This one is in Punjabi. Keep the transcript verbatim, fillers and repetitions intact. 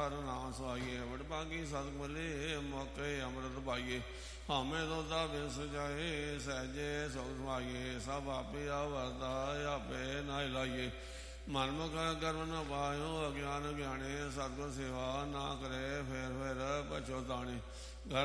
ਹਰ ਨਾਮ ਸੁਹਾਈਏ। ਵਡਭਾਗੀ ਸਤਿਗੁਰਲੇ ਮੌਕੇ ਅੰਮ੍ਰਿਤ ਪਾਈਏ। ਹਾਮੇ ਦੋਦਾ ਬਿਸ ਜਾਏ ਸਹਿਜੇ ਸੁਖ ਸਮਾਈਏ। ਸਭ ਆਪੇ ਆਵਰਦਾ ਆਪੇ ਨਾਇ ਲਾਈਏ। ਮਨਮੁਖ ਕਰਮ ਨ ਪਾਇਓ ਅਗਿਆਨ ਗਿਆਣੇ। ਸਤਿਗੁਰ ਸੇਵਾ ਨਾ ਕਰੇ ਫੇਰ ਫੇਰ ਪਛੋਤਾਣੇ।